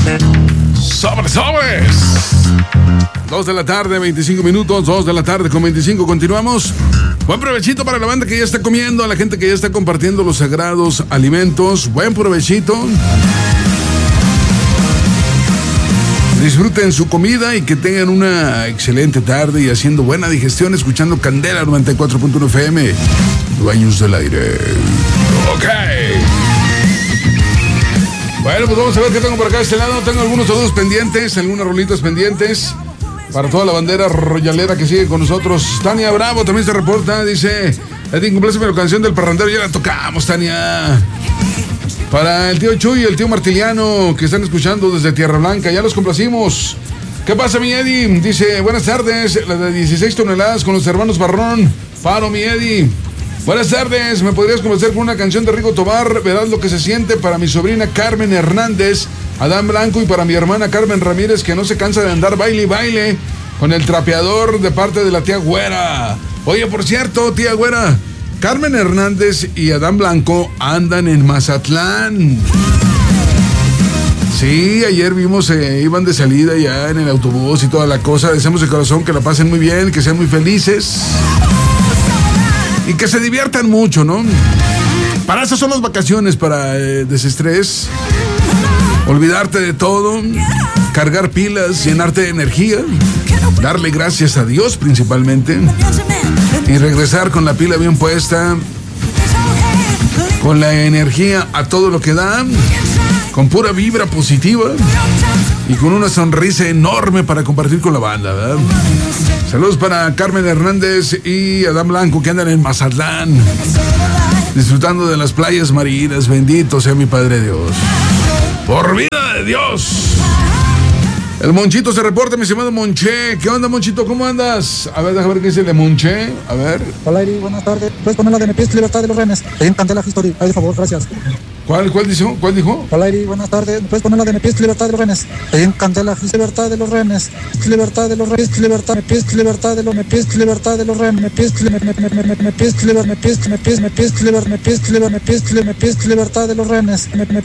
Sobres. 2 de la tarde, 25 minutos. 2 de la tarde con 25. Continuamos. Buen provechito para la banda que ya está comiendo, a la gente que ya está compartiendo los sagrados alimentos. Buen provechito. Disfruten su comida y que tengan una excelente tarde y haciendo buena digestión, escuchando Candela 94.1 FM. Dueños del aire. Ok. Bueno, pues vamos a ver qué tengo por acá de este lado. Tengo algunos saludos pendientes, algunas rolitas pendientes para toda la bandera royalera que sigue con nosotros. Tania Bravo también se reporta, dice: Eddie, compláceme la canción del parrandero. Ya la tocamos, Tania. Para el tío Chuy y el tío Martiliano que están escuchando desde Tierra Blanca, ya los complacimos. ¿Qué pasa, mi Eddie? Dice: buenas tardes, la de 16 toneladas con los hermanos Barrón. Paro, mi Eddie. Buenas tardes, ¿me podrías complacer con una canción de Rigo Tobar? Verás lo que se siente, para mi sobrina Carmen Hernández, Adán Blanco, y para mi hermana Carmen Ramírez, que no se cansa de andar baile y baile con el trapeador, de parte de la tía Güera. Oye, por cierto, tía Güera, Carmen Hernández y Adán Blanco andan en Mazatlán. Sí, ayer vimos, iban de salida ya en el autobús y toda la cosa. Deseamos de corazón que la pasen muy bien, que sean muy felices y que se diviertan mucho, ¿no? Para eso son las vacaciones, para desestrés, olvidarte de todo, cargar pilas, llenarte de energía, darle gracias a Dios principalmente y regresar con la pila bien puesta, con la energía a todo lo que da, con pura vibra positiva y con una sonrisa enorme para compartir con la banda, ¿verdad? Saludos para Carmen Hernández y Adán Blanco, que andan en Mazatlán, disfrutando de las playas marinas. Bendito sea mi Padre Dios. Por vida de Dios. El Monchito se reporta, mi estimado Monché. ¿Qué onda, Monchito? ¿Cómo andas? A ver, déjame ver qué dice el Monché. A ver. Hola, Eri, buenas tardes. ¿Puedes poner la de Me Pides Libertad de los Renes? Ahí en Candela History. Ahí, de favor, gracias. ¿Cuál dijo? Hola, Eri, buenas tardes. ¿Puedes poner la de Me Pides Libertad de los Renes? Ahí en Candela Libertad de los Renes. Libertad de los Renes. Libertad. Me pides libertad de los. Me pides libertad de los Renes. Me pides libertad de los Renes. Me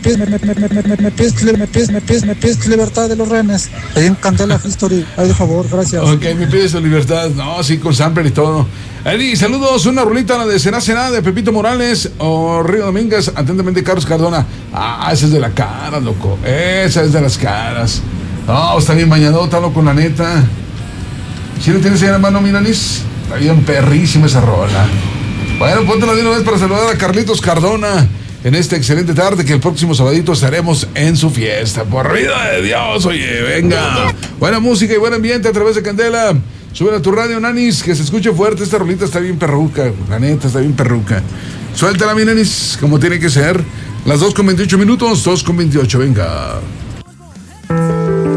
pides libertad de los Renes. Ahí en Candela History. Ahí, de favor, gracias. Ok, me pides su libertad. No, sí, con sampler y todo. Eddie, saludos. Una rolita, la de Será de Pepito Morales o Río Domínguez. Atentamente, Carlos Cardona. Ah, esa es de la cara, loco. Esa es de las caras. No, está bien bañadota, loco, la neta. ¿Sí lo tienes ahí en la mano, Miranis? Está bien perrísima esa rola. Bueno, póntela de una vez para saludar a Carlitos Cardona en esta excelente tarde, que el próximo sabadito estaremos en su fiesta. Por vida de Dios, oye, venga. Buena música y buen ambiente a través de Candela. Sube a tu radio, Nanis, que se escuche fuerte. Esta rolita está bien perruca, la neta, está bien perruca. Suéltala, mi Nanis, como tiene que ser. Las 2:28 minutos, 2:28, venga.